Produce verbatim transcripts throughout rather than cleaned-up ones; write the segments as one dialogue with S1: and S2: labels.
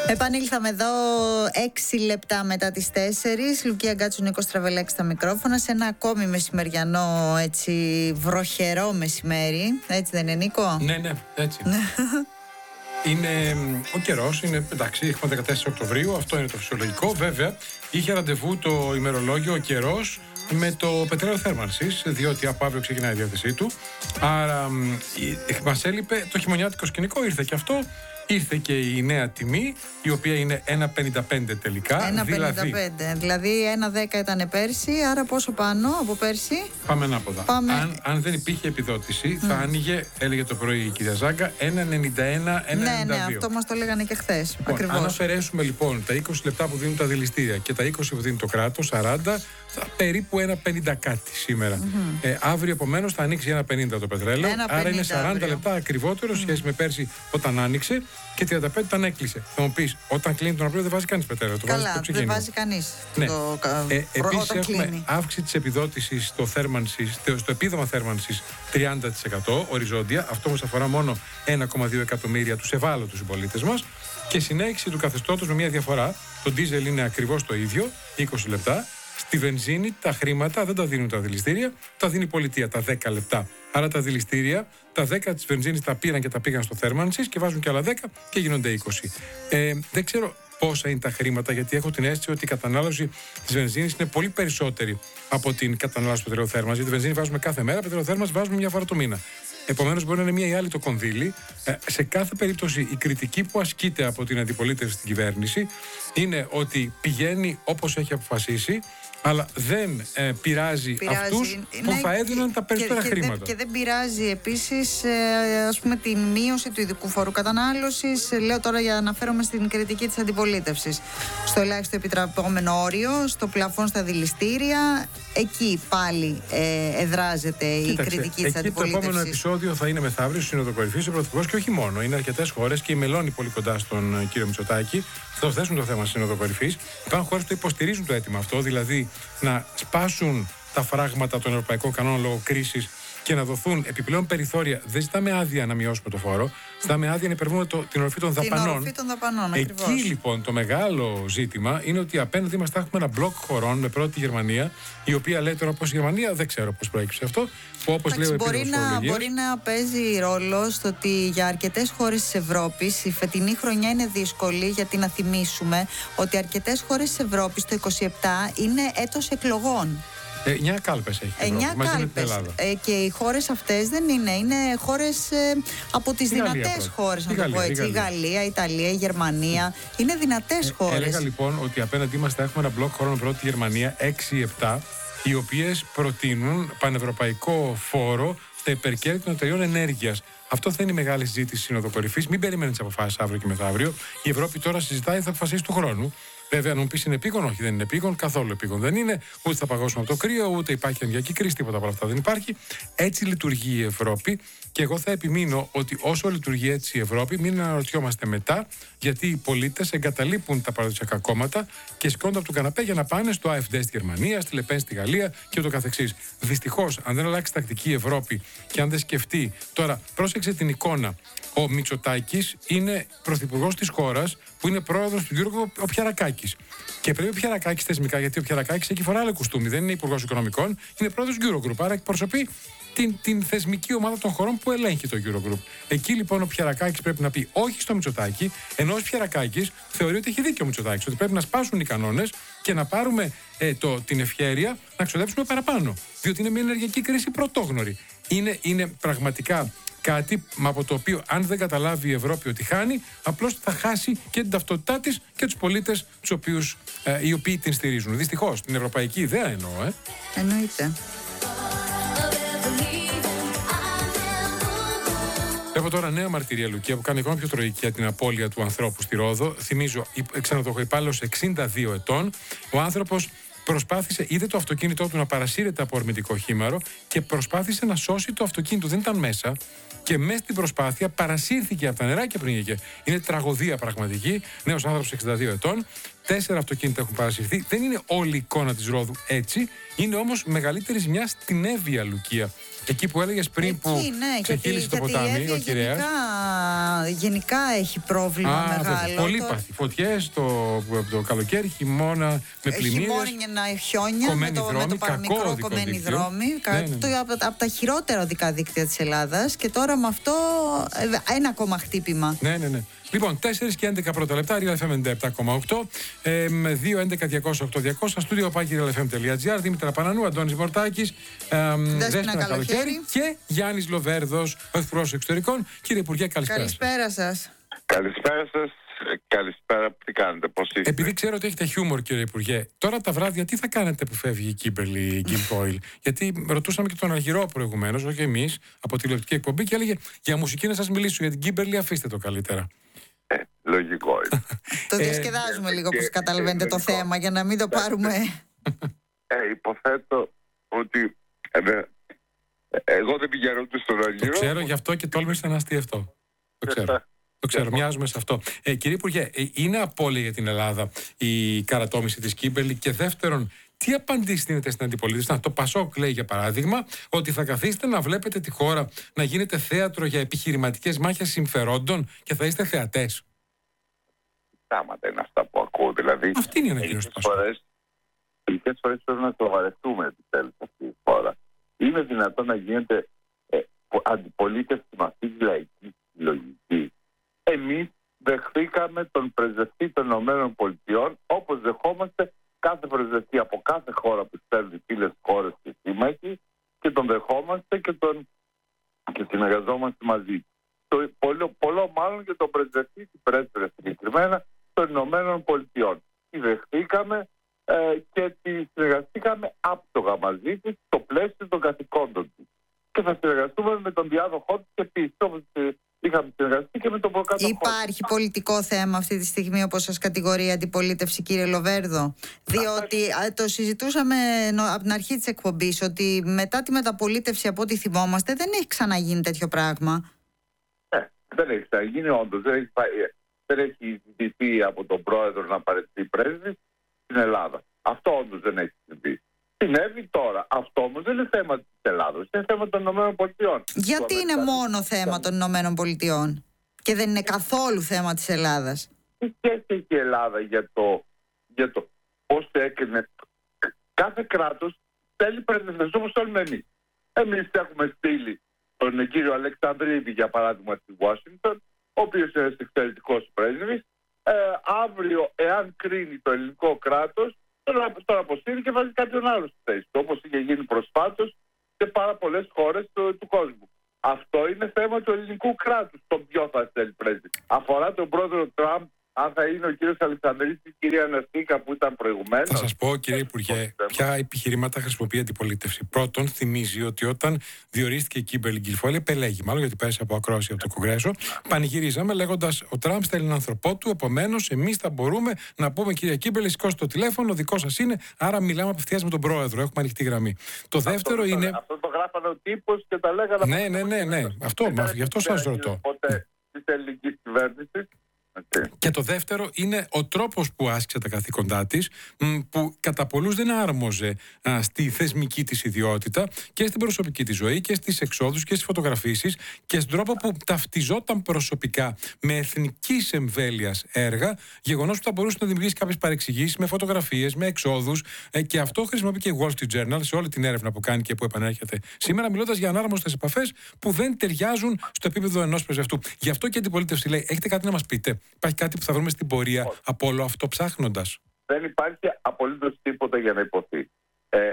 S1: Επανήλθαμε εδώ έξι λεπτά μετά τις τέσσερις. Λουκία Γκάτσου, Νίκος Τραβελάκης στα μικρόφωνα, σε ένα ακόμη μεσημεριανό, έτσι βροχερό μεσημέρι. Έτσι δεν είναι, Νίκο?
S2: Ναι, ναι, έτσι. Είναι ο καιρός, είναι εντάξει, έχουμε δεκατέσσερα Οκτωβρίου, αυτό είναι το φυσιολογικό. Βέβαια, είχε ραντεβού το ημερολόγιο ο καιρός με το πετρέλαιο θέρμανσης, διότι από αύριο ξεκινάει η διάθεσή του. Άρα μας έλειπε το χειμωνιάτικο σκηνικό, ήρθε και αυτό. Ήρθε και η νέα τιμή, η οποία είναι ένα πενήντα πέντε τελικά.
S1: ένα πενήντα πέντε, δηλαδή, δηλαδή ένα δέκα ήταν πέρσι, άρα πόσο πάνω από πέρσι?
S2: Πάμε ανάποδα.
S1: Πάμε...
S2: Αν, αν δεν υπήρχε επιδότηση, mm. θα άνοιγε, έλεγε το πρωί η κυρία Ζάγκα, ένα ενενήντα ένα ένα ενενήντα δύο.
S1: Ναι, ναι, αυτό μας το λέγανε και χθες.
S2: Λοιπόν,
S1: ακριβώς.
S2: Αν αφαιρέσουμε λοιπόν τα είκοσι λεπτά που δίνουν τα δηληστήρια και τα είκοσι που δίνει το κράτος, σαράντα, θα περίπου ένα πενήντα κάτι σήμερα. Mm-hmm. Ε, αύριο επομένως θα ανοίξει ένα πενήντα το πετρέλαιο, άρα είναι σαράντα αύριο. Λεπτά ακριβότερο mm. σχέση με πέρσι όταν άνοιξε. Και τριάντα πέντε όταν έκλεισε. Θα μου πεις, όταν κλείνει τον Απρίλιο δεν βάζει κανείς πετρέλαιο. Το
S1: Καλά,
S2: βάζει το
S1: δεν βάζει κανείς.
S2: Ναι.
S1: Το...
S2: Ε, Επίσης έχουμε
S1: κλείνει.
S2: αύξηση της επιδότησης στο, θέρμανσης, στο επίδομα θέρμανσης τριάντα τοις εκατό οριζόντια. Αυτό μας αφορά μόνο ένα κόμμα δύο εκατομμύρια τους ευάλωτους συμπολίτες μας. Και συνέχιση του καθεστώτος με μια διαφορά. Το ντίζελ είναι ακριβώς το ίδιο, είκοσι λεπτά. Στη βενζίνη τα χρήματα δεν τα δίνουν τα δηληστήρια, τα δίνει η πολιτεία τα δέκα λεπτά. Άρα τα δηληστήρια, τα δέκα της βενζίνης τα πήραν και τα πήγαν στο θέρμανσης και βάζουν και άλλα δέκα και γίνονται είκοσι. Ε, δεν ξέρω πόσα είναι τα χρήματα, γιατί έχω την αίσθηση ότι η κατανάλωση της βενζίνης είναι πολύ περισσότερη από την κατανάλωση του πετρελαίου θέρμανσης. Γιατί τη βενζίνη βάζουμε κάθε μέρα, πετρελαίου θέρμανση βάζουμε μια φορά το μήνα. Επομένως, μπορεί να είναι μία ή άλλη το κονδύλι. Ε, σε κάθε περίπτωση, η κριτική που ασκείται από την αντιπολίτευση στην κυβέρνηση είναι ότι πηγαίνει όπως έχει αποφασίσει, αλλά δεν ε, πειράζει, πειράζει αυτούς που ναι, θα έδιναν τα περισσότερα
S1: και,
S2: χρήματα.
S1: Και δεν, και δεν πειράζει επίσης ε, ας πούμε, την μείωση του ειδικού φόρου κατανάλωσης. Λέω τώρα για να αναφέρομαι στην κριτική της αντιπολίτευσης. Στο ελάχιστο επιτραπόμενο όριο, στο πλαφόν στα δηληστήρια. Εκεί πάλι ε, εδράζεται η
S2: Κοίταξε,
S1: κριτική της αντιπολίτευσης.
S2: Το επόμενο επεισόδιο θα είναι μεθαύριο στη Σύνοδο Κορυφής ο Πρωθυπουργός και όχι μόνο. Είναι αρκετές χώρες και η Μελώνη πολύ κοντά στον κύριο Μητσοτάκη. Θα θέσουν το θέμα στη Σύνοδο Κορυφής. Υπάρχουν χώρες που υποστηρίζουν το αίτημα αυτό, δηλαδή να σπάσουν τα φράγματα των ευρωπαϊκών κανόνων λόγω κρίσης και να δοθούν επιπλέον περιθώρια. Δεν ζητάμε άδεια να μειώσουμε το φόρο, ζητάμε άδεια να υπερβούμε το, την οροφή των δαπανών.
S1: Την οροφή των δαπανών, ακριβώς.
S2: Εκεί λοιπόν το μεγάλο ζήτημα είναι ότι απέναντι μας θα έχουμε ένα μπλοκ χωρών με πρώτη Γερμανία, η οποία λέει τώρα πως η Γερμανία δεν ξέρω πώς προέκυψε αυτό. Που όπως λέει ο
S1: μπορεί, να, μπορεί να παίζει ρόλο στο ότι για αρκετές χώρες της Ευρώπης η φετινή χρονιά είναι δύσκολη, γιατί να θυμίσουμε ότι αρκετές χώρες της Ευρώπης το είκοσι επτά είναι έτος εκλογών.
S2: Εννιά κάλπες έχει η Ευρώπη, μαζί με την Ελλάδα.
S1: Ε, και οι χώρες αυτές δεν είναι, είναι χώρες ε, από τις η δυνατές χώρες, να το πω έτσι. Η Γαλλία, η Ιταλία, η Γερμανία, είναι δυνατές ε, χώρες.
S2: Έλεγα λοιπόν ότι απέναντί μας θα έχουμε ένα μπλοκ χωρών πρώτη Γερμανία, έξι επτά, οι οποίες προτείνουν πανευρωπαϊκό φόρο στα υπερκέρδη των εταιριών ενέργειας. Αυτό θα είναι η μεγάλη συζήτηση στη Σύνοδο Κορυφής. Μην περιμένετε τις αποφάσεις αύριο και μεθαύριο. Η Ευρώπη τώρα συζητάει, θα αποφασίσει του χρόνου. Βέβαια, αν μου πει είναι επίγον, όχι, δεν είναι επίγον, καθόλου επίγον δεν είναι. Ούτε θα παγώσουμε από το κρύο, ούτε υπάρχει ενδιακή κρίση, τίποτα από αυτά δεν υπάρχει. Έτσι λειτουργεί η Ευρώπη και εγώ θα επιμείνω ότι όσο λειτουργεί έτσι η Ευρώπη, μην αναρωτιόμαστε μετά, γιατί οι πολίτες εγκαταλείπουν τα παραδοσιακά κόμματα και σηκώνονται από τον καναπέ για να πάνε στο Α Εφ Ντι στη Γερμανία, στη Λεπέν στη Γαλλία και ούτω καθεξής. Δυστυχώς, αν δεν αλλάξει τακτική η Ευρώπη και αν δεν σκεφτεί. Τώρα, πρόσεξε την εικόνα. Ο Μητσοτάκης είναι πρωθυπουργός της χώρας που είναι πρόεδρος του Γιώργου ο Πιαρακάκης. Και πρέπει ο Πιαρακάκης θεσμικά, γιατί ο Πιαρακάκης έχει φορά άλλο κουστούμι, δεν είναι υπουργός οικονομικών, είναι πρόεδρος του Eurogroup. Άρα εκπροσωπεί την, την θεσμική ομάδα των χωρών που ελέγχει το Eurogroup. Εκεί λοιπόν ο Πιαρακάκης πρέπει να πει όχι στο Μητσοτάκη, ενώ ο Πιαρακάκης θεωρεί ότι έχει δίκιο ο Μητσοτάκης, ότι πρέπει να σπάσουν οι κανόνες και να πάρουμε ε, το, την ευχέρεια να ξοδέψουμε παραπάνω. Διότι είναι μια ενεργειακή κρίση πρωτόγνωρη. Είναι, είναι πραγματικά κάτι από το οποίο αν δεν καταλάβει η Ευρώπη ότι χάνει, απλώς θα χάσει και την ταυτότητά της και τους πολίτες τους οποίους, ε, οι οποίοι την στηρίζουν. Δυστυχώς, την ευρωπαϊκή ιδέα εννοώ, ε.
S1: Εννοείται.
S2: Έχω τώρα νέα μαρτυρία, Λουκία, που κάνει ακόμα πιο τραγική για την απώλεια του ανθρώπου στη Ρόδο. Θυμίζω, ξαναδοχο υπάλληλος εξήντα δύο ετών. Ο άνθρωπος προσπάθησε, είδε το αυτοκίνητό του να παρασύρεται από ορμητικό χήμαρο και προσπάθησε να σώσει το αυτοκίνητο. Δεν ήταν μέσα και μέσα στην προσπάθεια παρασύρθηκε από τα νερά και πνίγηκε. Είναι τραγωδία πραγματική. Νέος άνθρωπος εξήντα δύο ετών. Τέσσερα αυτοκίνητα έχουν παρασυρθεί. Δεν είναι όλη η εικόνα της Ρόδου έτσι. Είναι όμως μεγαλύτερη ζημιά στην Εύβοια, Λουκία. Εκεί που έλεγες πριν εκεί, που
S1: ναι,
S2: ξεχύλισε το ποτάμι,
S1: γιατί
S2: ο Κυραιάς.
S1: Γενικά, γενικά έχει πρόβλημα Α, μεγάλο.
S2: Πολύ
S1: το...
S2: πάθη. Φωτιές το, το καλοκαίρι, χειμώνα με πλημμύρες.
S1: Χειμώνα, χιόνια, με το, δρόμοι, με το παραμικρό κομμένοι δρόμοι.
S2: Ναι, ναι, ναι.
S1: Από, από τα χειρότερα οδικά δίκτυα της Ελλάδας. Και τώρα με αυτό ένα ακόμα χτύπημα.
S2: Ναι, ναι, ναι. Λοιπόν, τέσσερα και έντεκα πρώτα λεπτά, Real εφ εμ ενενήντα επτά κόμμα οκτώ, ε, δύο έντεκα διακόσια οκτώ διακόσια, στούντιο πάκι real εφ εμ τελεία τζι άρ, Δήμητρα Πανανού, Αντώνης Μορτάκης, ε, Δέσποινα Καλοχέρη και Γιάννης Λοβέρδος, ο Υπουργός Εξωτερικών. Κύριε Υπουργέ, καλησπέρα.
S1: Καλησπέρα σας.
S3: Καλησπέρα σας. Καλησπέρα, τι κάνετε, πώς είστε?
S2: Επειδή ξέρω ότι έχετε χιούμορ, κύριε Υπουργέ, τώρα τα βράδια τι θα κάνετε που φεύγει η Κίμπερλι Γκιλφόιλ? Γιατί ρωτούσαμε και τον Αργυρό προηγουμένως, όχι εμείς, από τηλεοπτική εκπομπή, και έλεγε για μουσική να σας μιλήσω, για την Κίμπερλι αφήστε το καλύτερα.
S3: Ε, λογικό είναι.
S1: Το διασκεδάζουμε λίγο, όπως καταλαβαίνετε, το θέμα, για να μην το πάρουμε.
S3: Ε, υποθέτω ότι ε, εγώ δεν πηγαίνω ούτε στον Αργυρό.
S2: Το ξέρω, γι' αυτό και τόλμησα να αστιευτώ. Το ξέρω. Το ξέρω, μοιάζουμε σε αυτό. Ε, κύριε Υπουργέ, ε, είναι απώλεια για την Ελλάδα η καρατόμηση της Κίμπερλι? Και δεύτερον, τι απαντήσεις δίνετε στην αντιπολίτευση? Να, το Πασόκ λέει, για παράδειγμα, ότι θα καθίσετε να βλέπετε τη χώρα να γίνεται θέατρο για επιχειρηματικές μάχες συμφερόντων και θα είστε θεατές.
S3: Στάματα είναι αυτά που ακούω. Δηλαδή,
S2: αυτή είναι η ανακοίνωση του Πασόκ.
S3: Μερικές φορές πρέπει να το βαρεθούμε επιτέλους αυτή τη χώρα. Είναι δυνατόν να γίνεται ε, αντιπολίτευση με αυτή τη λαϊκή λογική? Εμείς δεχθήκαμε τον πρεσβευτή των ΗΠΑ, όπως δεχόμαστε κάθε πρεσβευτή από κάθε χώρα που στέλνει φίλες χώρες και σύμμαχοι, και τον δεχόμαστε και, τον... και συνεργαζόμαστε μαζί. Το, πολλό, πολλό μάλλον και τον πρεσβευτή, την πρέσβευση συγκεκριμένα, των ΗΠΑ. Τη δεχθήκαμε ε, και τη συνεργαστήκαμε άψογα μαζί της στο πλαίσιο των καθηκόντων της. Και θα συνεργαστούμε με τον διάδοχό της και επίσης, όπως είχαμε συνεργαστεί και με τον προκάτοχό.
S1: Υπάρχει πολιτικό θέμα αυτή τη στιγμή, όπως σας κατηγορεί η αντιπολίτευση, κύριε Λοβέρδο? Διότι το συζητούσαμε από την αρχή της εκπομπής, ότι μετά τη μεταπολίτευση, από ό,τι θυμόμαστε, δεν έχει ξαναγίνει τέτοιο πράγμα.
S3: Ε, δεν έχει ξαναγίνει, όντως. Δεν έχει, δεν έχει ζητηθεί από τον πρόεδρο να παραιτηθεί πρέσβης στην Ελλάδα. Αυτό όντως δεν έχει συμβεί. Συνέβη τώρα. Αυτό όμως δεν είναι θέμα της Ελλάδος, είναι θέμα των ΗΠΑ.
S1: Γιατί είναι μόνο θέμα των ΗΠΑ και δεν είναι καθόλου θέμα της Ελλάδας?
S3: Τι σχέση έχει η Ελλάδα για το, για το πώς έκρινε? Κάθε κράτος θέλει πρεσβευτές, όπως θέλουμε εμείς. Εμείς έχουμε στείλει τον κύριο Αλεξανδρίδη, για παράδειγμα, στη Ουάσιγκτον, ο οποίος είναι ένας εξαιρετικός πρέσβης. Ε, αύριο, εάν κρίνει το ελληνικό κράτος, τον αποστείλει και βάζει κάποιον άλλο στη θέση του, όπως είχε γίνει προσφάτως σε πάρα πολλές χώρες του, του κόσμου. Αυτό είναι θέμα του ελληνικού κράτους, τον ποιο θα στέλνει πρέσβη. Αφορά τον πρόεδρο Τραμπ, αν θα είναι ο κύριος Αλεξανδρίδης ή η κυρία Αναστήκα που ήταν προηγουμένως.
S2: Θα σας πω, κύριε Υπουργέ, ποια επιχειρήματα χρησιμοποιεί η αντιπολίτευση. Πρώτον, θυμίζει ότι όταν διορίστηκε η Κίμπερλι Γκιλφόιλ, επελέγει, μάλλον γιατί πέρασε από ακρόαση από το Κογκρέσο, πανηγυρίζαμε λέγοντας: ο Τραμπ στέλνει έναν άνθρωπό του, επομένως εμείς θα μπορούμε να πούμε, κυρία Κίμπερλι, σηκώστε το τηλέφωνο, δικό σας είναι, άρα μιλάμε απευθείας με τον πρόεδρο. Έχουμε ανοιχτή γραμμή. Το δεύτερο
S3: αυτό,
S2: είναι.
S3: Αυτό το γράφανε ο τύπος και τα λέγανε.
S2: Ναι, ναι, ναι, ναι. Αυτό, γι' αυτό σας ρωτώ.
S3: Ποτέ τη ελληνική κυβέρνηση. Okay.
S2: Και το δεύτερο είναι ο τρόπος που άσκησε τα καθήκοντά της, που κατά πολλούς δεν άρμοζε α, στη θεσμική της ιδιότητα και στην προσωπική της ζωή και στις εξόδους και στις φωτογραφίσεις και στον τρόπο που ταυτιζόταν προσωπικά με εθνικής εμβέλειας έργα, γεγονός που θα μπορούσε να δημιουργήσει κάποιες παρεξηγήσεις με φωτογραφίες, με εξόδους, ε, και αυτό χρησιμοποιεί και η Wall Street Journal σε όλη την έρευνα που κάνει και που επανέρχεται σήμερα, μιλώντας για ανάρμοστες επαφές που δεν ταιριάζουν στο επίπεδο ενός πρεσβευτού. Γι' αυτό και η αντιπολίτευση λέει: έχετε κάτι να μας πείτε? Υπάρχει κάτι που θα βρούμε στην πορεία oh. από όλο αυτό ψάχνοντας?
S3: Δεν υπάρχει απολύτως τίποτα για να υποθεί. Ε,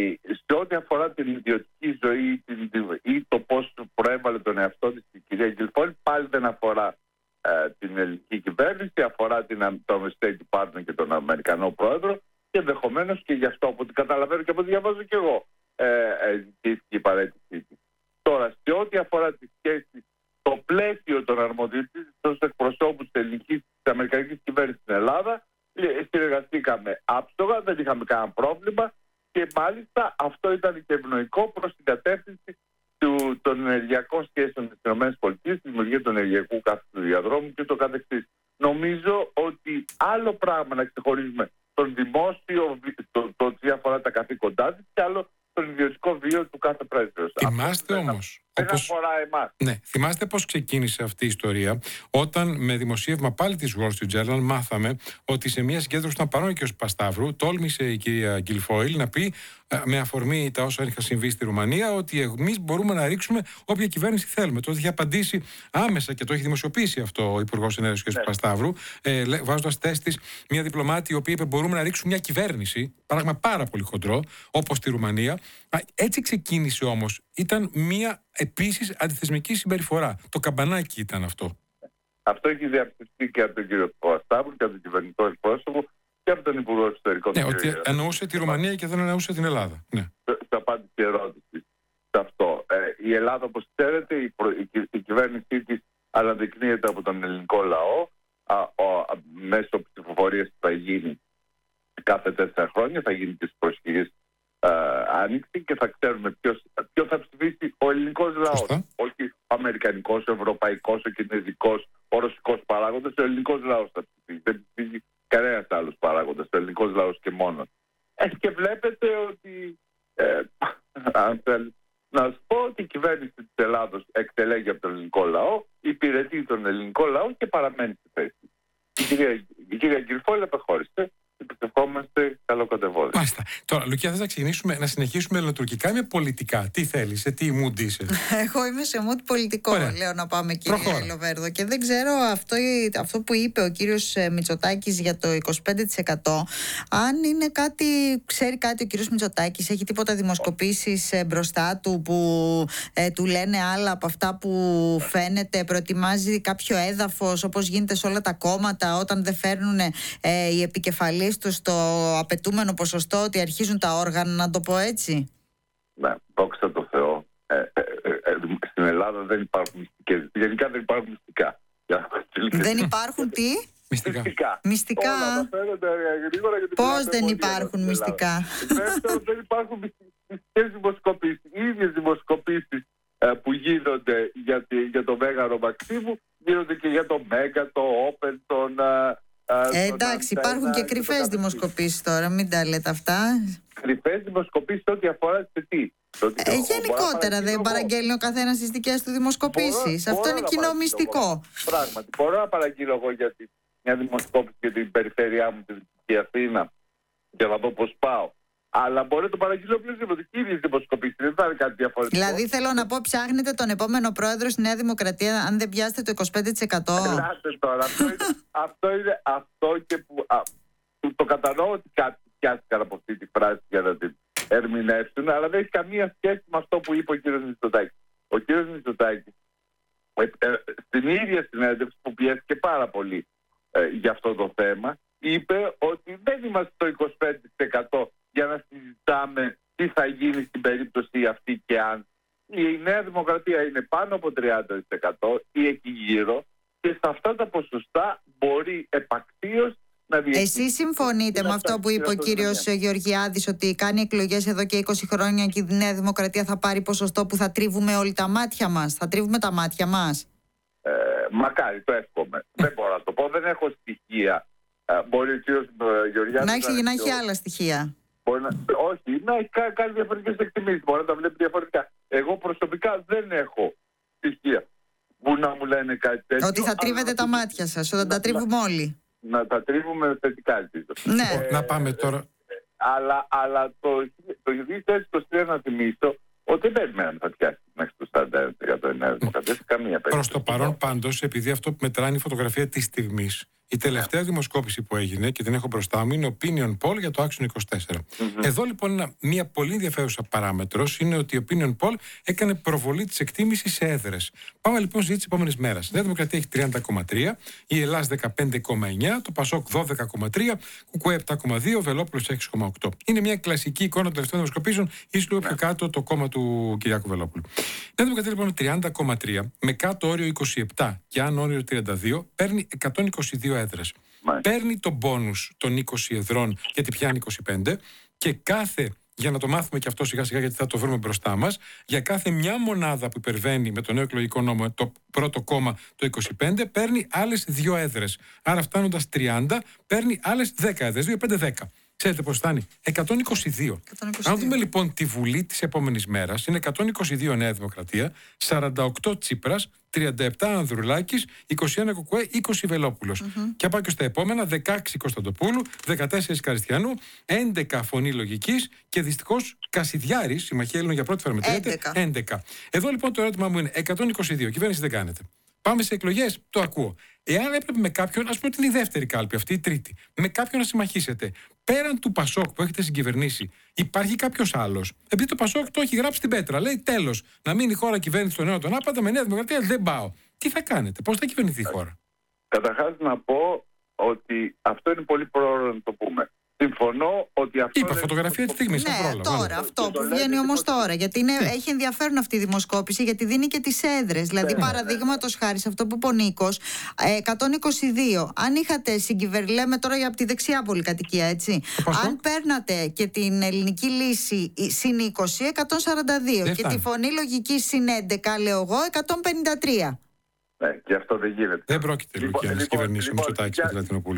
S3: σε ό,τι αφορά την ιδιωτική ζωή την, ή το πώς προέβαλε τον εαυτό της η κυρία Γκιλφόιλ, πάλι δεν αφορά ε, την ελληνική κυβέρνηση, αφορά την, το State Department και τον Αμερικανό πρόεδρο, και ενδεχομένως και γι' αυτό, από ό,τι καταλαβαίνω και από ό,τι διαβάζω και εγώ, ζητήθηκε ε, ε, η παρέτησή της. Τώρα, σε ό,τι αφορά τη σχέση, το πλαίσιο των αρμοδιοτήτων στους εκπροσώπους της ελληνικής της αμερικανικής κυβέρνησης στην Ελλάδα, συνεργαστήκαμε άψογα, δεν είχαμε κανένα πρόβλημα και μάλιστα αυτό ήταν και ευνοϊκό προς την κατεύθυνση του, των ενεργειακών σχέσεων της ΗΠΑ, τη δημιουργία του ενεργειακού καυσίμου διαδρόμου και το καθεξής. Νομίζω ότι ότι άλλο πράγμα να ξεχωρίζουμε τον δημόσιο, το, το τι αφορά τα καθήκοντά της, και άλλο τον ιδιωτικό βίο του κάθε πρέσβεως.
S2: Θυμάστε όμως.
S3: Δεν
S2: όπως...
S3: αφορά εμάς.
S2: Ναι, θυμάστε πώς ξεκίνησε αυτή η ιστορία, όταν με δημοσίευμα πάλι της Wall Street Journal μάθαμε ότι σε μια συγκέντρωση ήταν παρόν και ο Πασταύρου, τόλμησε η κυρία Γκιλφόιλ να πει, με αφορμή τα όσα είχαν συμβεί στη Ρουμανία, ότι εμείς μπορούμε να ρίξουμε όποια κυβέρνηση θέλουμε. Το είχε απαντήσει άμεσα και το έχει δημοσιοποιήσει αυτό ο Υπουργός Ενέργειας κ. Ναι. Πασταύρου, ε, βάζοντας τέστης μια διπλωμάτη η οποία είπε μπορούμε να ρίξουμε μια κυβέρνηση, πράγμα πάρα πολύ χοντρό, όπως στη Ρουμανία. Έτσι ξεκίνησε όμως. Ήταν μια επίσης αντιθεσμική συμπεριφορά. Το καμπανάκι ήταν αυτό.
S3: Αυτό έχει διαπιστωθεί και από τον κύριο Πασταύρου και από τον κυβερνητικό εκπρόσωπο και από τον Υπουργό Εξωτερικών.
S2: Ναι, ότι εννοούσε τη Ρουμανία και δεν εννοούσε την Ελλάδα. Ναι.
S3: Σε απάντηση και ερώτηση σε αυτό. Ε, η Ελλάδα, όπως ξέρετε, η, προ, η, η κυβέρνησή της αναδεικνύεται από τον ελληνικό λαό α, α, μέσω ψηφοφορίας που θα γίνει κάθε τέσσερα χρόνια, θα γίνει τις προσφυγές άνοιξη και θα ξέρουμε ποιος, ποιο θα ψηφίσει ο ελληνικός λαός.
S2: Σωστά.
S3: Όχι ο αμερικανικός, ο ευρωπαϊκός, ο κινέζικος, ο ρωσικός παράγοντας. Ο ελληνικός λαός θα ψηφίσει. Δεν ψηφίσει κανένας άλλος παράγοντας. Ο ελληνικός λαός και μόνο. Ε, και βλέπετε ότι, ε, αν θέλει να σου πω, ότι η κυβέρνηση της Ελλάδος εκτελέγει από τον ελληνικό λαό, υπηρετεί τον ελληνικό λαό και παραμένει στη θέση. Η κυρία, η κυρία Γκιλφόιλ απεχώρησε. Επιτευχόμαστε καλοκοντευόδες.
S2: Μάλιστα. Τώρα, Λουκία, θες να ξεκινήσουμε, να συνεχίσουμε ελληνοτουρκικά με πολιτικά. Τι θέλεις, σε τι mood είσαι?
S1: Εγώ είμαι σε mood πολιτικό, Ωραία. λέω να πάμε, κύριε Λοβέρδο. Και δεν ξέρω αυτό, αυτό που είπε ο κύριος Μητσοτάκης για το είκοσι πέντε τοις εκατό, αν είναι κάτι, ξέρει κάτι ο κύριος Μητσοτάκης, έχει τίποτα δημοσκοπήσεις μπροστά του που ε, του λένε άλλα από αυτά που φαίνεται, προετοιμάζει κάποιο έδαφος όπως γίνεται σε όλα τα κόμματα όταν δεν φέρνουν ε, οι επικεφαλείς του στο απαιτούμενο ποσοστό, ότι αρχίζουν τα όργανα, να το πω έτσι?
S3: Ναι, δόξα τω Θεώ. Ε, ε, ε, ε, στην Ελλάδα δεν υπάρχουν μυστικές. Γενικά δεν υπάρχουν μυστικά.
S1: Δεν υπάρχουν τι?
S3: Μυστικά.
S1: Μυστικά. Πώς δεν υπάρχουν μυστικά?
S3: Δεύτερον, δεν υπάρχουν μυστικές δημοσκοπήσεις. Οι ίδιες δημοσκοπήσεις ε, που γίνονται για, τη, για το Μέγαρο Μαξίμου γίνονται και για το Μέγα, το Open, τον...
S1: Ε, εντάξει, υπάρχουν και κρυφές δημοσκοπήσεις τώρα, μην τα λέτε αυτά.
S3: Κρυφές δημοσκοπήσεις ό,τι αφορά σε τι?
S1: Ε, γενικότερα δεν παραγγέλνει ο καθένας τις δικές του δημοσκοπήσεις. Αυτό είναι κοινό μυστικό.
S3: Πράγματι, μπορώ να παραγγείλω εγώ για μια δημοσκόπηση για την περιφέρειά μου, τη Δυτική Αθήνα, για να δω πώς πάω. Αλλά μπορεί να το παραγγείλω οποιοδήποτε. Οι ίδιες δημοσκοπήσεις, δεν θα είναι κάτι διαφορετικό.
S1: Δηλαδή, θέλω να πω, ψάχνετε τον επόμενο πρόεδρο στη Νέα Δημοκρατία, αν δεν πιάσετε το είκοσι πέντε τοις εκατό.
S3: Ελάτε τώρα. Αυτό είναι αυτό, είναι αυτό και που. Α, το κατανοώ ότι κάτι πιάστηκαν από αυτή τη φράση για να την ερμηνεύσουν, αλλά δεν έχει καμία σχέση με αυτό που είπε ο κ. Μητσοτάκης. Ο κ. Μητσοτάκης, ε, ε, στην ίδια συνέντευξη που πιέστηκε πάρα πολύ ε, για αυτό το θέμα, είπε ότι δεν είμαστε το είκοσι πέντε τοις εκατό για να συζητάμε τι θα γίνει στην περίπτωση αυτή και αν. Η Νέα Δημοκρατία είναι πάνω από τριάντα τοις εκατό ή εκεί γύρω, και σε αυτά τα ποσοστά μπορεί επακτίως να διεκδικήσει.
S1: Εσείς συμφωνείτε με αυτό που είπε ο κύριος Γεωργιάδης, ότι κάνει εκλογές εδώ και είκοσι χρόνια και η Νέα Δημοκρατία θα πάρει ποσοστό που θα τρίβουμε όλοι τα μάτια μας? Θα τρίβουμε τα μάτια μας?
S3: Ε, μακάρι, το εύχομαι. Δεν μπορώ να το πω, δεν έχω στοιχεία. Ε, μπορεί ο κύριος Γεωργιάδης
S1: να έχει, να έχει άλλα στοιχεία.
S3: Μπορεί να, όχι, να έχει κάνει διαφορετικές εκτιμήσεις. Μπορεί να τα βλέπει διαφορετικά. Εγώ προσωπικά δεν έχω στοιχεία που να μου λένε κάτι τέτοιο.
S1: Ότι θα τρίβετε τα μάτια σας, όταν τα τρίβουμε όλοι.
S3: Να τα τρίβουμε θετικά, ελπίζω.
S1: Ναι.
S2: Ε, να πάμε τώρα.
S3: Ε, αλλά αλλά το, το δύο χιλιάδες είκοσι τρία να θυμίσω ότι δεν περιμέναμε θα πιάσει μέχρι το σαράντα ένα τοις εκατό Νέα Δημοκρατία σε καμία περίπτωση.
S2: Προς το παρόν, πάντως, επειδή αυτό που μετράνε η φωτογραφία της στιγμής, η τελευταία δημοσκόπηση που έγινε και την έχω μπροστά μου είναι ο Opinion Poll για το Action είκοσι τέσσερα. Mm-hmm. Εδώ λοιπόν μια πολύ ενδιαφέρουσα παράμετρος είναι ότι ο Opinion Poll έκανε προβολή της εκτίμησης σε έδρες. Πάμε λοιπόν στη ζήτηση της επόμενης μέρας. Η Νέα Δημοκρατία έχει τριάντα κόμμα τρία, η Ελλάς δεκαπέντε κόμμα εννιά, το Πασόκ δώδεκα κόμμα τρία, Κουκουέ επτά κόμμα δύο, ο Βελόπουλος έξι κόμμα οκτώ. Είναι μια κλασική εικόνα των τελευταίων δημοσκοπήσεων, ίσως λίγο πιο κάτω το κόμμα του Κυριάκου Βελόπουλου. Η Νέα Δημοκρατία λοιπόν τριάντα κόμμα τρία, με κάτω όριο είκοσι επτά και άνω όριο τριάντα δύο, παίρνει εκατόν είκοσι δύο έδρες. Μάλιστα. Παίρνει τον μπόνους των είκοσι εδρών γιατί πιάνει είκοσι πέντε και κάθε για να το μάθουμε και αυτό σιγά σιγά, γιατί θα το βρούμε μπροστά μας, για κάθε μια μονάδα που υπερβαίνει με το νέο εκλογικό νόμο το πρώτο κόμμα το είκοσι πέντε, παίρνει άλλες δύο έδρες. Άρα φτάνοντας τριάντα, παίρνει άλλες δέκα έδρες, δύο, πέντε, δέκα. Ξέρετε πώς φτάνει? εκατόν είκοσι δύο. εκατόν είκοσι δύο. Αν δούμε λοιπόν τη Βουλή της επόμενης μέρας, είναι εκατόν είκοσι δύο Νέα Δημοκρατία, σαράντα οκτώ Τσίπρας, τριάντα επτά Ανδρουλάκης, είκοσι ένα Κουκουέ, είκοσι Βελόπουλος. Mm-hmm. Και πάω και στα επόμενα, δεκαέξι Κωνσταντοπούλου, δεκατέσσερα Καριστιανού, έντεκα Φωνή Λογικής και δυστυχώς Κασιδιάρης, Συμμαχία Έλληνων για πρώτη φορά μετρέται, έντεκα. Εδώ λοιπόν το ερώτημα μου είναι εκατόν είκοσι δύο, κυβέρνηση δεν κάνετε. Πάμε σε εκλογές, το ακούω. Εάν έπρεπε με κάποιον, ας πούμε την η δεύτερη κάλπη, αυτή η τρίτη, με κάποιον να συμμαχίσετε, πέραν του Πασόκ που έχετε συγκυβερνήσει, υπάρχει κάποιος άλλος? Επειδή το Πασόκ το έχει γράψει στην πέτρα, λέει τέλος, να μείνει η χώρα κυβέρνηση των νέων τον άπαντα, με Νέα Δημοκρατία δεν πάω. Τι θα κάνετε, πώς θα κυβερνηθεί η χώρα?
S3: Καταρχάς να πω ότι αυτό είναι πολύ πρόωρο να το πούμε. Συμφωνώ ότι αυτό.
S2: Είπα, φωτογραφία τη στιγμή.
S1: Ναι, πρόλαβα, τώρα, αυτό που βγαίνει όμως τώρα. Γιατί είναι, έχει ενδιαφέρον αυτή η δημοσκόπηση, γιατί δίνει και τις έδρες. Δηλαδή, παραδείγματος χάρη σε αυτό που είπε ο Νίκος, εκατόν είκοσι δύο. Αν είχατε συγκυβερνήσει, λέμε τώρα για από τη δεξιά πολυκατοικία, έτσι. Αν παίρνατε και την ελληνική λύση συν είκοσι, εκατόν σαράντα δύο. Και τη Φωνή Λογική συν έντεκα, λέω εγώ, εκατόν πενήντα τρία.
S3: Ναι, και αυτό δεν γίνεται.
S2: Δεν πρόκειται λοιπόν, να κυβερνήσει ο Μητσοτάκης και τη Λατινοπούλη.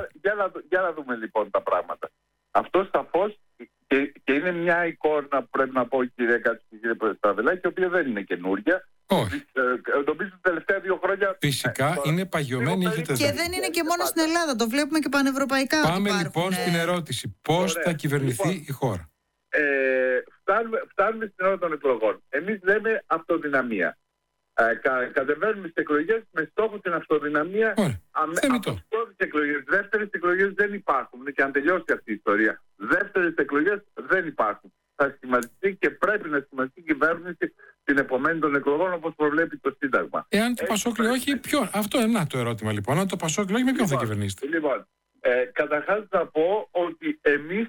S3: Για να δούμε λοιπόν τα πράγματα. Αυτό σαφώς και, και είναι μια εικόνα, πρέπει να πω, κυρία Κάτση και κύριε Στραβελάκη, η οποία δεν είναι καινούρια.
S2: Όχι.
S3: Νομίζω τα τελευταία δύο χρόνια.
S2: Φυσικά ε, είναι παγιωμένη.
S1: Και, και δεν είναι και μόνο στην Ελλάδα, το βλέπουμε και πανευρωπαϊκά.
S2: Πάμε λοιπόν στην ερώτηση. Πώς θα κυβερνηθεί λοιπόν η χώρα?
S3: Ε, φτάνουμε, φτάνουμε στην ώρα των εκλογών. Εμείς λέμε αυτοδυναμία. Ε, κα, κατεβαίνουμε στις εκλογές με στόχο την αυτοδυναμία.
S2: Θεμιτό.
S3: Δεύτερες εκλογές δεν υπάρχουν και αν τελειώσει αυτή η ιστορία. Δεύτερες εκλογές δεν υπάρχουν. Θα σχηματιστεί και πρέπει να σχηματιστεί η κυβέρνηση την επομένη των εκλογών όπως προβλέπει το Σύνταγμα.
S2: Εάν το Πασόκ λέει όχι, ποιον? Αυτό είναι το ερώτημα λοιπόν. Αν το Πασόκ λέει με ποιον
S3: λοιπόν,
S2: θα κυβερνήσετε?
S3: Λοιπόν, ε, καταρχάς θα πω ότι εμείς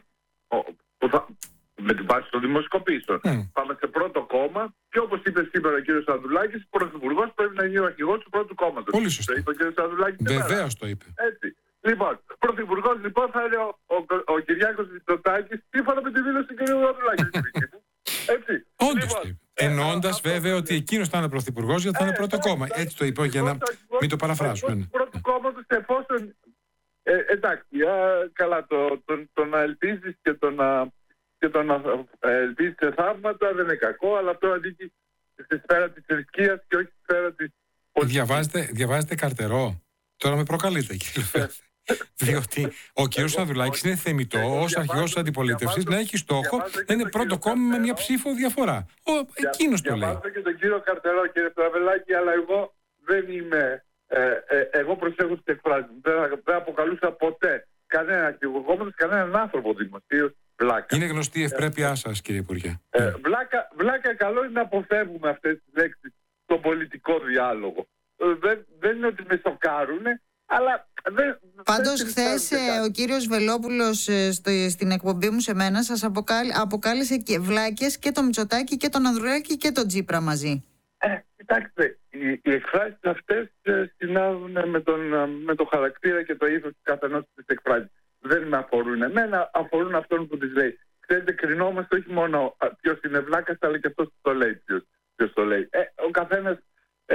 S3: με την βάση των δημοσκοπήσεων. Mm. Πάμε σε πρώτο κόμμα και όπως είπε σήμερα ο κ. Ανδρουλάκης, ο πρωθυπουργός πρέπει να είναι ο αρχηγός του πρώτου κόμματος.
S2: Πολύ σωστό.
S3: Το είπε ο κ. Ανδρουλάκης.
S2: Βεβαίως το είπε.
S3: Έτσι. Λοιπόν, πρωθυπουργός λοιπόν θα είναι ο, ο, ο, ο Κυριάκος Μητσοτάκης, σύμφωνα με τη δήλωση του κ. Ανδρουλάκη. Έτσι.
S2: Όντως λοιπόν, το είπε. Εννοώντας βέβαια ότι εκείνος θα είναι πρωθυπουργός γιατί θα είναι πρώτο κόμμα. Έτσι το είπε για να μην το παραφράσουμε.
S3: Πρώτο κόμματος εφόσον. Εντάξει, καλά, το να ελπίζεις και το να. Και το να ελπίζει σε θαύματα δεν είναι κακό, αλλά αυτό ανήκει στη σφαίρα της θρησκείας και όχι στη σφαίρα της πολιτικής.
S2: Διαβάζετε, διαβάζετε Καρτερό. Τώρα με προκαλείτε, κύριε Λεφεύθη. Διότι ο κύριος Ανδρουλάκης είναι θεμιτό ως αρχηγός της αντιπολίτευσης να έχει στόχο να είναι πρώτο κόμμα με μια ψήφο διαφορά. Εκείνος το λέει.
S3: Διαβάζω και τον κύριο Καρτερό, κύριε Στραβελάκη, αλλά εγώ δεν είμαι. Ε, ε, εγώ προσέχω στις εκφράσεις μου. Δεν, δεν αποκαλούσα ποτέ κανένα αρχηγό κόμματος, κανέναν άνθρωπο δημοσίως. Βλάκα.
S2: Είναι γνωστή η ευπρέπειά σας, κύριε Υπουργέ.
S3: Ε, βλάκα, βλάκα, καλό είναι να αποφεύγουμε αυτές τις λέξεις στον πολιτικό διάλογο. Ε, δεν, δεν είναι ότι με σοκάρουν, αλλά δεν.
S1: Πάντως, χθες ο κύριος Βελόπουλος στο, στην εκπομπή μου σε μένα σας αποκάλυ, αποκάλυψε και βλάκες και τον Μητσοτάκη και τον Ανδρουλάκη και τον Τσίπρα μαζί.
S3: Ε, κοιτάξτε, οι, οι εκφράσεις αυτές ε, συνάδουν με τον, με το χαρακτήρα και το ήθος του καθενός της εκφράσης. Δεν με αφορούν εμένα, αφορούν αυτόν που τις λέει. Ξέρετε, κρινόμαστε όχι μόνο ποιος είναι βλάκας, αλλά και αυτός που το λέει. Ποιος, ποιος το λέει. Ε, ο καθένας ε,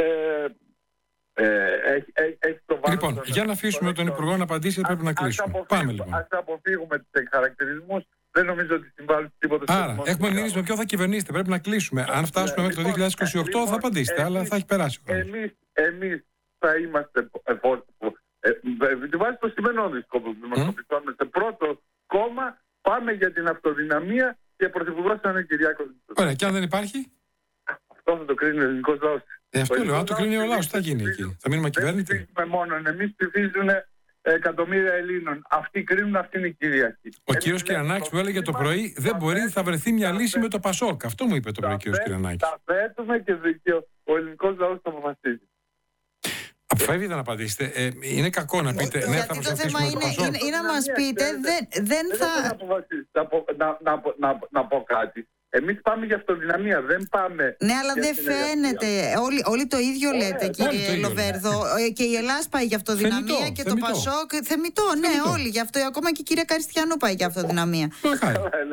S3: ε, έχει, έχει, έχει το βάρος.
S2: Λοιπόν, για να αφήσουμε τον Υπουργό να απαντήσει, πρέπει να κλείσουμε. Πάμε λοιπόν.
S3: Ας αποφύγουμε τους χαρακτηρισμούς. Δεν νομίζω ότι συμβάλλει τίποτα.
S2: Άρα, έχουμε μείνει με ποιο θα κυβερνήσετε. Πρέπει να κλείσουμε. Αν φτάσουμε μέχρι το δύο χιλιάδες είκοσι οκτώ, θα απαντήσετε, αλλά θα έχει περάσει ο χρόνος.
S3: Εμείς, εμείς θα είμαστε. Με τη βάση των σημερινών δημοσκοπήσεων, σε πρώτο κόμμα πάμε για την αυτοδυναμία και πρωθυπουργός θα είναι ο Κυριάκος.
S2: Ωραία, και αν δεν υπάρχει?
S3: Αυτό θα το κρίνει ο ελληνικός λαός.
S2: Ε, αυτό λέω, αν το κρίνει ο λαός, τι θα γίνει εκεί? Θα μείνουμε κυβέρνητη?
S3: Δεν ψηφίζουμε μόνον, εμείς ψηφίζουν εκατομμύρια Ελλήνων. Αυτοί κρίνουν, αυτή είναι η Κυριακή.
S2: Ο κύριος Κυρανάκης που έλεγε το πρωί δεν μπορεί, θα βρεθεί μια λύση με το Πασόκ. Αυτό μου είπε το πρωί ο κύριος Κυρανάκης.
S3: Τα θέτουμε και ο ελληνικός λαός θα αποφασίζει.
S2: Αποφεύγετε να απαντήσετε. Ε, είναι κακό να πείτε ναι, θα προσπαθήσουμε
S1: με το Πασόκ. Είναι, είναι να μας πείτε, δεν, δεν θα...
S3: Να, να, να, να πω κάτι. Εμείς πάμε για αυτοδυναμία, δεν πάμε...
S1: Ναι, αλλά δεν φαίνεται. Όλοι, όλοι το ίδιο Ωραία, λέτε, κύριε Λοβέρδο. Και η Ελλάδα πάει για αυτοδυναμία θεμιτό, και θεμιτό. Το Πασόκ. Θεμιτό, ναι, θεμιτό. Όλοι γι' αυτό. Ακόμα και η κυρία Καριστιανού πάει για αυτοδυναμία.
S3: Ναι,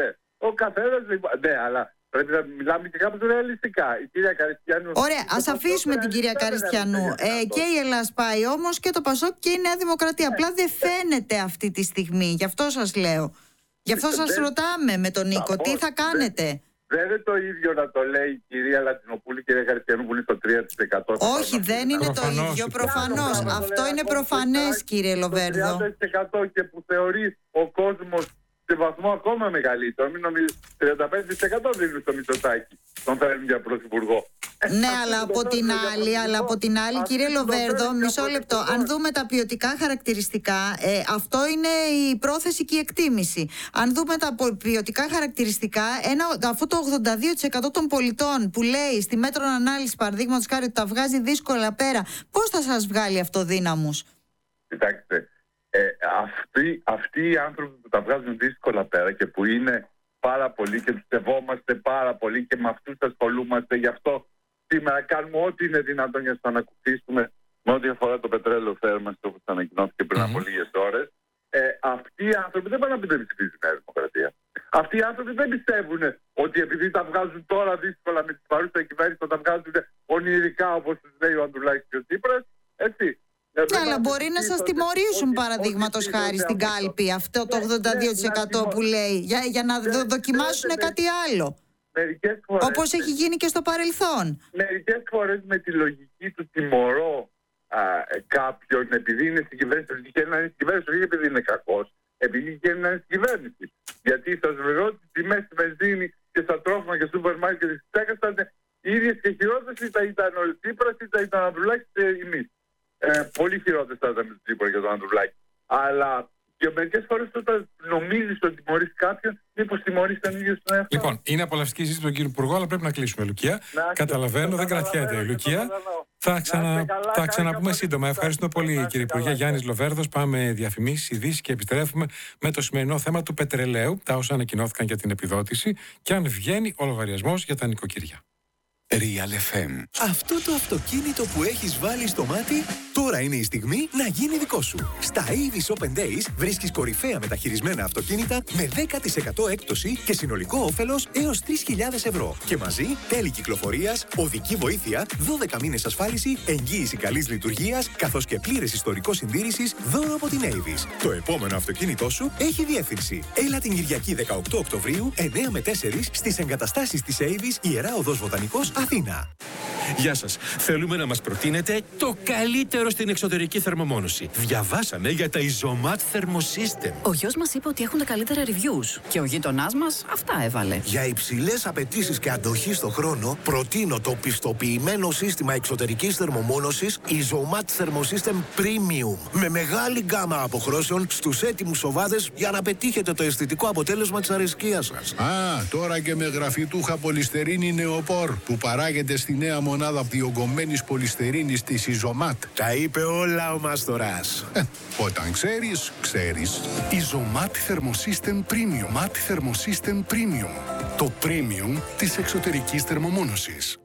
S3: ο καθένας. Ναι, αλλά πρέπει να μιλάμε και κάπως ρεαλιστικά. Η κυρία Καριστιανού.
S1: Ωραία, ας αφήσουμε την κυρία Καριστιανού. Ε, και η Ελλάς πάει όμως και το Πασόκ και η Νέα Δημοκρατία. Απλά δεν φαίνεται αυτή τη στιγμή. Γι' αυτό σας λέω. Γι' αυτό σας ρωτάμε με τον Νίκο, τι θα κάνετε.
S3: Δεν είναι το ίδιο να το λέει η κυρία Λατινοπούλη, η κυρία Καριστιανού που είναι στο τρία τοις εκατό.
S1: Όχι, δεν είναι το ίδιο. Προφανώς. Αυτό είναι προφανές, κύριε Λοβέρδο.
S3: Το τριάντα τοις εκατό και που θεωρεί ο κόσμος σε βαθμό ακόμα μεγαλύτερο. Μην νομίζετε, τριάντα πέντε τοις εκατό δίνουν στο Μητσοτάκη. Τον φέρνουν για πρωθυπουργό.
S1: Ναι, αλλά από την άλλη, αλλά από την άλλη, κύριε Λοβέρδο, μισό λεπτό. Αν δούμε τα ποιοτικά χαρακτηριστικά, ε, αυτό είναι η πρόθεση και η εκτίμηση. Αν δούμε τα ποιοτικά χαρακτηριστικά, ένα, αυτό το ογδόντα δύο τοις εκατό των πολιτών που λέει στη μέτρον ανάλυση, παραδείγματος χάρη, ότι τα βγάζει δύσκολα πέρα, πώς θα σας βγάλει αυτό δύναμους?
S3: Κοιτάξτε, ε, αυτοί, αυτοί οι άνθρωποι που τα βγάζουν δύσκολα πέρα και που είναι πάρα πολύ και τους σεβόμαστε πάρα πολύ και με αυτούς ασχολούμαστε, γι' αυτό σήμερα κάνουμε ό,τι είναι δυνατόν για να τους ανακουφίσουμε με ό,τι αφορά το πετρέλαιο θέρμανσης, όπως ανακοινώθηκε πριν από λίγες ώρες. Ε, αυτοί οι άνθρωποι δεν πάνε να πείτε ψηφίζουν η Νέα Δημοκρατία. Αυτοί οι άνθρωποι δεν πιστεύουν ότι επειδή τα βγάζουν τώρα δύσκολα με την παρούσα κυβέρνηση, θα τα βγάζουν ονειρικά όπως τους λέει ο Ανδρουλάκης και ο Τσίπρας. Έτσι.
S1: Ναι, αλλά μπορεί να σας τιμωρήσουν, παραδείγματος χάρη, στην κάλπη αυτό το ογδόντα δύο τοις εκατό που λέει, για, για να δο, δοκιμάσουν κάτι άλλο.
S3: Φορές,
S1: όπως έχει γίνει και στο παρελθόν.
S3: Μερικές φορές με τη λογική του τιμωρώ α, κάποιον επειδή είναι στην κυβέρνηση, επειδή θέλει να είναι στην κυβέρνηση, όχι επειδή είναι κακός, επειδή θέλει να είναι στην κυβέρνηση. Γιατί σας βεβαιώ ότι οι τιμές στη βενζίνη και στα τρόφιμα και στο σούπερ μάρκετ και στις στέκας ήταν οι ίδιες και χειρότερες, είτε ήταν ο Τσίπρας, είτε ήταν ο Ανδρουλάκης είτε εμείς. Ε, πολύ χειρότερες θα ήταν με τον Τσίπρα και τον Ανδρουλάκη. Αλλά και μερικές φορές όταν νομίζεις ότι τιμωρείς κάποιον, μήπως τιμωρείς τον ίδιο στον εαυτό.
S2: Λοιπόν, είναι απολαυστική συζήτηση με τον κύριο Υπουργό, αλλά πρέπει να κλείσουμε, Λουκία. Να, Καταλαβαίνω, δεν κρατιέται, Λουκία. Θα, ξανα... καλά, θα ξαναπούμε σύντομα. Ευχαριστούμε πολύ, κύριε Υπουργέ. Γιάννης Λοβέρδος. Πάμε διαφημίσεις, ειδήσεις και επιστρέφουμε με το σημερινό θέμα του πετρελαίου, τα όσα ανακοινώθηκαν για την επιδότηση και αν βγαίνει ο λογαριασμός για τα νοικοκυριά.
S4: Real εφ εμ. Αυτό το αυτοκίνητο που έχεις βάλει στο μάτι, τώρα είναι η στιγμή να γίνει δικό σου. Στα Avis Open Days βρίσκεις κορυφαία μεταχειρισμένα αυτοκίνητα με δέκα τοις εκατό έκπτωση και συνολικό όφελος έως τρεις χιλιάδες ευρώ. Και μαζί τέλη κυκλοφορίας, οδική βοήθεια, δώδεκα μήνες ασφάλιση, εγγύηση καλής λειτουργίας, καθώς και πλήρες ιστορικό συντήρησης δώρο από την Avis. Το επόμενο αυτοκίνητό σου έχει διεύθυνση. Έλα την Κυριακή δεκαοκτώ Οκτωβρίου, εννιά με τέσσερα στις εγκαταστάσεις της Avis, Ιερά Οδός Βοτανικός, Αθήνα.
S5: Γεια σας. Θέλουμε να μας προτείνετε το καλύτερο στην εξωτερική θερμομόνωση. Διαβάσαμε για τα Isomat Thermosystem.
S6: Ο γιος μας είπε ότι έχουν τα καλύτερα reviews και ο γείτονάς μας αυτά έβαλε.
S7: Για υψηλές απαιτήσεις και αντοχή στο χρόνο, προτείνω το πιστοποιημένο σύστημα εξωτερικής θερμομόνωσης Isomat Thermosystem Premium. Με μεγάλη γκάμα αποχρώσεων στους έτοιμους σοβάδες για να πετύχετε το αισθητικό αποτέλεσμα της αρεσκίας σας.
S8: Α, τώρα και με γραφιτούχα πολυστερίνη νεοπόρ που παράγεται στη νέα μονάδα διογκωμένης πολυστερίνης της Isomat.
S7: Τα είπε όλα ο Μάστορας.
S8: Ε, όταν ξέρεις, ξέρεις.
S9: Isomat Thermosystem Premium. Mat Thermosystem Premium. Το premium της εξωτερικής θερμομόνωσης.